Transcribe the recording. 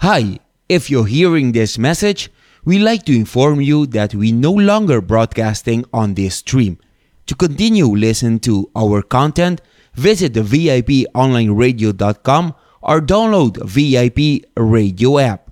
Hi, if you're hearing this message, we'd like to inform you that we no longer broadcasting on this stream. To continue listening to our content, visit the VIPonlineradio.com or download VIP Radio app.